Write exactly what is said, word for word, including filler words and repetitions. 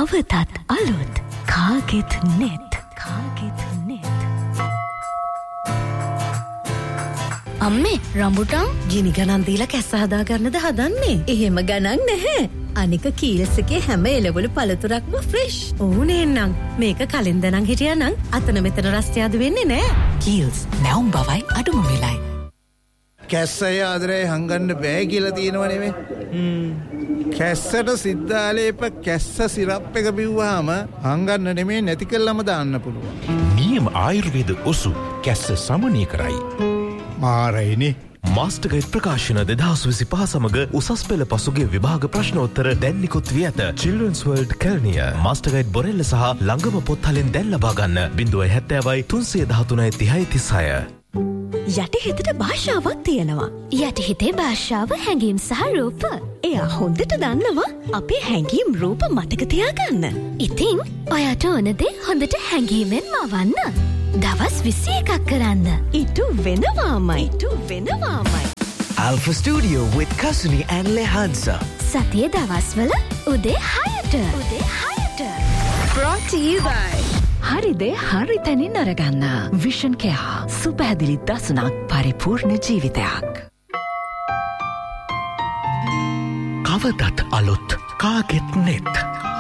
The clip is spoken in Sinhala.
කවදත් අලුත් කාගෙත් නෙත් කාගෙත් නෙත් අම්මේ රම්බුටන් ගිනි ගණන් දීලා කැස්ස හදා ගන්නද හදන්නේ? එහෙම ගණන් නැහැ. අනික කීල්ස් එකේ හැම එළවලු පළතුරක්ම ෆ්‍රෙෂ්. ඕනේ නම් මේක කලින් දනන් හිටියා නම් අතන මෙතන රස්තියාදු වෙන්නේ නැහැ. කීල්ස් නැවුම් බවයි අඩුම වෙලයි. කැස්සය ආදරේ හංගන්න බෑ කියලා තියෙනව නෙමෙයි. හ්ම්. කැස්සට සිද්ධාලේප කැස්ස සිරප් එක බිව්වහම හංගන්න නෙමෙයි නැති කළාම දාන්න පුළුවන්. නියම ආයුර්වේද ඔසු කැස්ස සමනය කරයි. මාරයිනේ. මාස්ටර්ගයිඩ් ප්‍රකාශන දෙදහස් විසිපහ සමග උසස් පෙළ පසුගේ විභාග ප්‍රශ්නෝත්තර දැන් නිකුත් වී ඇත. Children's World Kelniය මාස්ටර්ගයිඩ් බොරෙල්ල සහ ළඟම පොත්හලෙන් දැන් ලබා ගන්න ज़ीरो सेवन ज़ीरो तीन एक तीन तीन तीस යටිහිතට භාෂාවක් තියෙනවා. යටිහිතේ භාෂාව හැඟීම් සහ රූප. එයා හොඳට දන්නවා අපේ හැඟීම් රූප මතක තියාගන්න. ඉතින් ඔයාට ඕන දේ හොඳට හැඟීමෙන් මවන්න. දවස් විසි එකක් කරන්න. ඉටු වෙනවාමයි. ඉටු වෙනවාමයි. Alpha Studio with Kasuni and Lehansa. සතියේ දවස්වල උදේ හයට. උදේ හයට. Brought to you by හරිදේ හරි තැනින් අරගන්න. Vision Care. සුපැහැදිලි දසුනක් පරිපූර්ණ ජීවිතයක්. කවදත් අලුත් කාගෙත් නෙත්